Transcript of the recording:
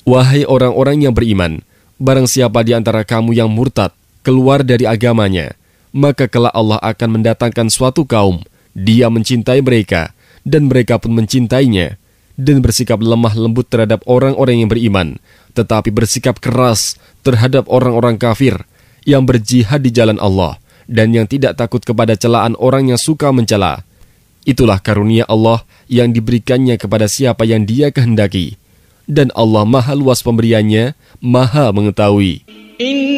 Wahai orang-orang yang beriman, barang siapa di antara kamu yang murtad, keluar dari agamanya, maka kelak Allah akan mendatangkan suatu kaum, dia mencintai mereka, dan mereka pun mencintainya, dan bersikap lemah lembut terhadap orang-orang yang beriman, tetapi bersikap keras terhadap orang-orang kafir yang berjihad di jalan Allah, dan yang tidak takut kepada celaan orang yang suka mencela. Itulah karunia Allah yang diberikannya kepada siapa yang Dia kehendaki. Dan Allah Maha luas pemberiannya, Maha mengetahui.